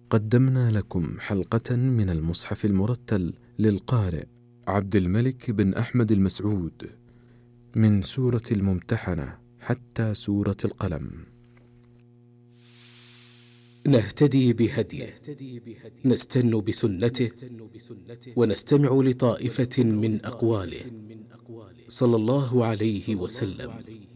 قدمنا لكم حلقة من المصحف المرتل للقارئ عبد الملك بن أحمد المسعود من سورة الممتحنة حتى سورة القلم. نهتدي بهديه، نستن بسنته، ونستمع لطائفة من أقواله صلى الله عليه وسلم.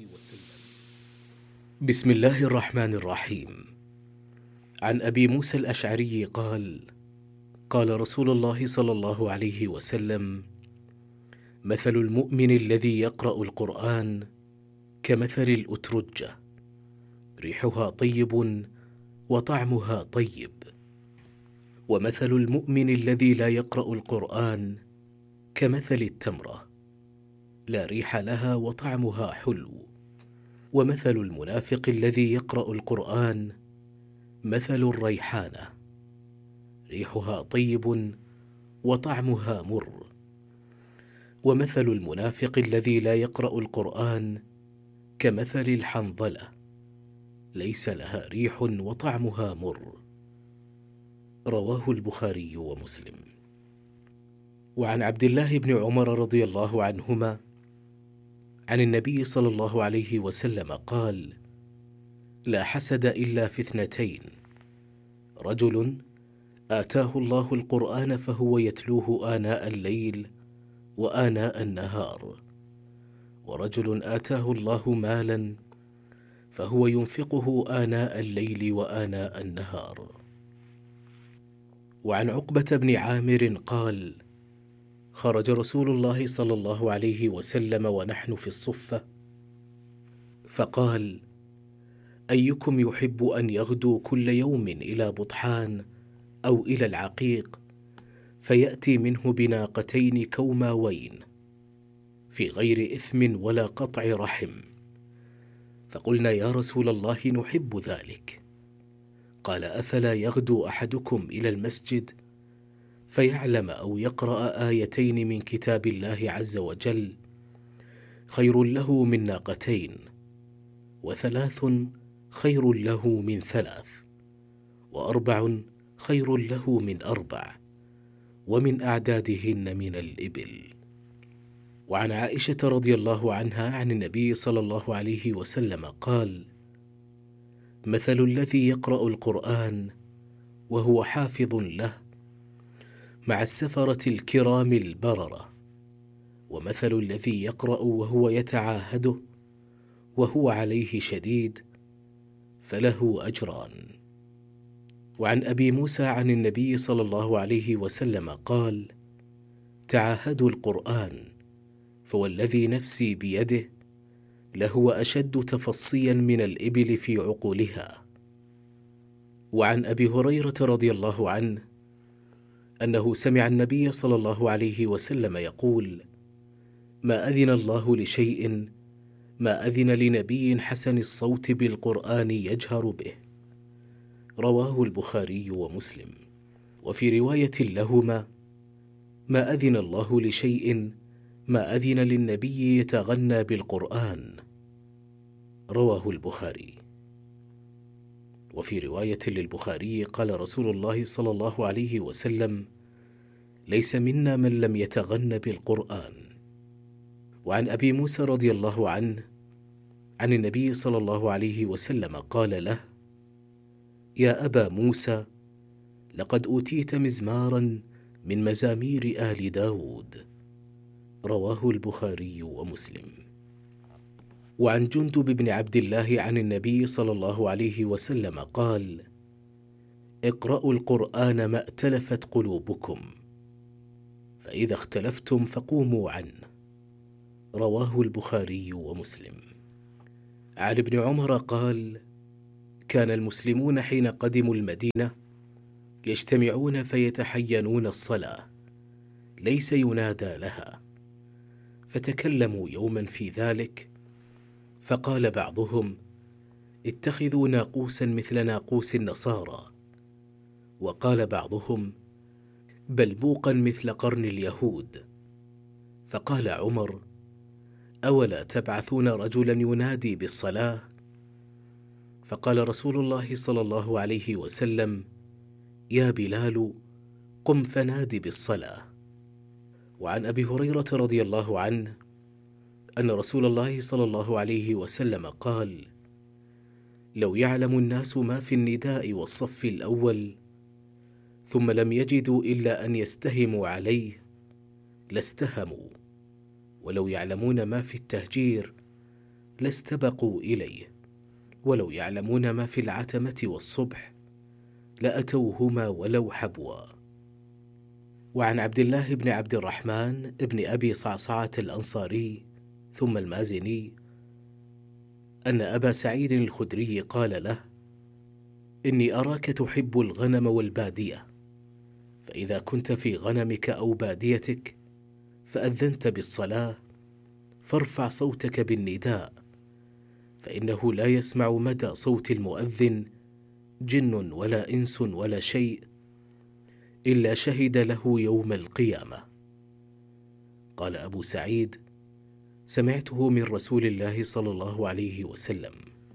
بسم الله الرحمن الرحيم. عن أبي موسى الأشعري قال: قال رسول الله صلى الله عليه وسلم: مثل المؤمن الذي يقرأ القرآن كمثل الأترجة، ريحها طيب وطعمها طيب. ومثل المؤمن الذي لا يقرأ القرآن كمثل التمرة، لا ريح لها وطعمها حلو. ومثل المنافق الذي يقرأ القرآن مثل الريحانة، ريحها طيب وطعمها مر. ومثل المنافق الذي لا يقرأ القرآن كمثل الحنظلة، ليس لها ريح وطعمها مر. رواه البخاري ومسلم. وعن عبد الله بن عمر رضي الله عنهما عن النبي صلى الله عليه وسلم قال: لا حسد إلا في اثنتين: رجل آتاه الله القرآن فهو يتلوه آناء الليل وآناء النهار، ورجل آتاه الله مالا فهو ينفقه آناء الليل وآناء النهار. وعن عقبة بن عامر قال: خرج رسول الله صلى الله عليه وسلم ونحن في الصفة، فقال: أيكم يحب أن يغدو كل يوم إلى بطحان أو إلى العقيق، فيأتي منه بناقتين كوماوين في غير إثم ولا قطع رحم؟ فقلنا: يا رسول الله نحب ذلك. قال: أفلا يغدو أحدكم إلى المسجد فيعلم أو يقرأ آيتين من كتاب الله عز وجل خير له من ناقتين، وثلاث خير له من ثلاث، وأربع خير له من أربع، ومن أعدادهن من الإبل. وعن عائشة رضي الله عنها عن النبي صلى الله عليه وسلم قال: مثل الذي يقرأ القرآن وهو حافظ له مع السفرة الكرام البررة، ومثل الذي يقرأ وهو يتعاهده وهو عليه شديد فله أجران. وعن أبي موسى عن النبي صلى الله عليه وسلم قال: تعاهدوا القرآن، فوالذي نفسي بيده لهو أشد تفصيا من الإبل في عقولها. وعن أبي هريرة رضي الله عنه أنه سمع النبي صلى الله عليه وسلم يقول: ما أذن الله لشيء ما أذن لنبي حسن الصوت بالقرآن يجهر به. رواه البخاري ومسلم. وفي رواية لهما: ما أذن الله لشيء ما أذن للنبي يتغنى بالقرآن. رواه البخاري. وفي رواية للبخاري قال رسول الله صلى الله عليه وسلم: ليس منا من لم يتغن بالقرآن. وعن أبي موسى رضي الله عنه عن النبي صلى الله عليه وسلم قال له: يا أبا موسى، لقد أوتيت مزمارا من مزامير آل داود. رواه البخاري ومسلم. وعن جندب بن عبد الله عن النبي صلى الله عليه وسلم قال: اقرأوا القرآن ما ائتلفت قلوبكم، فإذا اختلفتم فقوموا عنه. رواه البخاري ومسلم. عن ابن عمر قال: كان المسلمون حين قدموا المدينة يجتمعون فيتحينون الصلاة، ليس ينادى لها، فتكلموا يوما في ذلك، فقال بعضهم: اتخذوا ناقوسا مثل ناقوس النصارى، وقال بعضهم: بلبوقا مثل قرن اليهود. فقال عمر: أولا تبعثون رجلا ينادي بالصلاة؟ فقال رسول الله صلى الله عليه وسلم: يا بلال قم فنادي بالصلاة. وعن أبي هريرة رضي الله عنه أن رسول الله صلى الله عليه وسلم قال: لو يعلم الناس ما في النداء والصف الأول ثم لم يجدوا إلا أن يستهموا عليه لاستهموا، ولو يعلمون ما في التهجير لاستبقوا إليه، ولو يعلمون ما في العتمة والصبح لأتوهما ولو حبوا. وعن عبد الله بن عبد الرحمن بن أبي صعصعة الأنصاري ثم المازني أن أبا سعيد الخدري قال له: إني أراك تحب الغنم والبادية، فإذا كنت في غنمك أو باديتك فأذنت بالصلاة فارفع صوتك بالنداء، فإنه لا يسمع مدى صوت المؤذن جن ولا إنس ولا شيء إلا شهد له يوم القيامة. قال أبو سعيد: سمعته من رسول الله صلى الله عليه وسلم.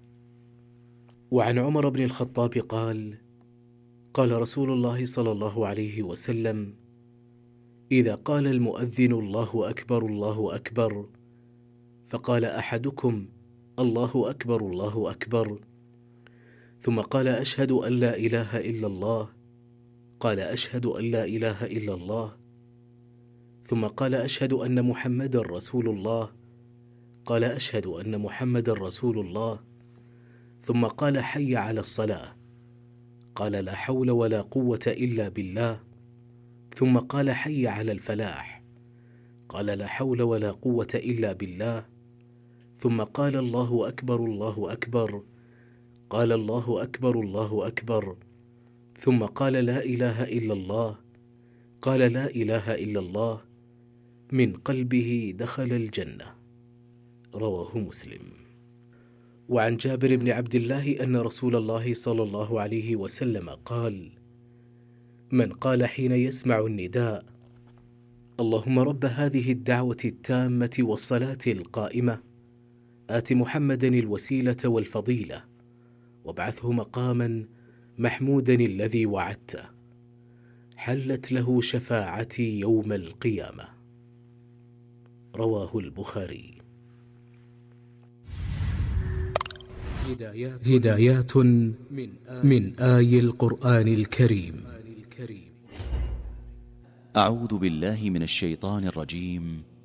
وعن عمر بن الخطاب قال: قال رسول الله صلى الله عليه وسلم: إذا قال المؤذن الله أكبر الله أكبر، فقال أحدكم الله أكبر الله أكبر، ثم قال أشهد أن لا إله إلا الله، قال أشهد أن لا إله إلا الله، ثم قال أشهد أن محمدا رسول الله، قال أشهد أن محمدا رسول الله، ثم قال حي على الصلاة، قال لا حول ولا قوة إلا بالله، ثم قال حي على الفلاح، قال لا حول ولا قوة إلا بالله، ثم قال الله أكبر الله أكبر، قال الله أكبر الله أكبر، ثم قال لا إله إلا الله، قال لا إله إلا الله، من قلبه دخل الجنة. رواه مسلم. وعن جابر بن عبد الله أن رسول الله صلى الله عليه وسلم قال: من قال حين يسمع النداء: اللهم رب هذه الدعوة التامة والصلاة القائمة، آت محمدا الوسيلة والفضيلة وابعثه مقاما محمودا الذي وعدته، حلت له شفاعتي يوم القيامة. رواه البخاري. هدايات من آي القرآن الكريم. أعوذ بالله من الشيطان الرجيم.